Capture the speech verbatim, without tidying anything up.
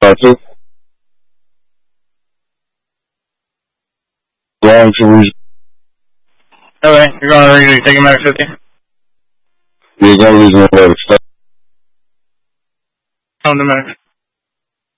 two. Long to reach. Okay, you're going to region, taking max fifty? You're going to region where it's stuck. On the max.